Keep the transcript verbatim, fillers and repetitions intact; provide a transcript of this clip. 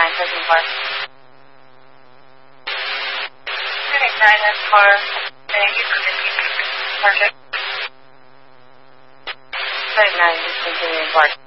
nine, President Park. Unit nine, that's car. Thank you for the project. President nine, President Park.